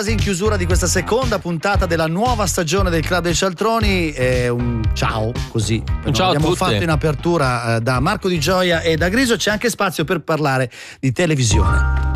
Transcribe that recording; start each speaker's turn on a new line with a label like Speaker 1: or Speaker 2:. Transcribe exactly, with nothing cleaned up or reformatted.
Speaker 1: In chiusura di questa seconda puntata della nuova stagione del Club dei Cialtroni, eh, un ciao così
Speaker 2: un ciao
Speaker 1: abbiamo
Speaker 2: a tutti.
Speaker 1: fatto in apertura eh, da Marco Di Gioia e da Griso. C'è anche spazio per parlare di televisione.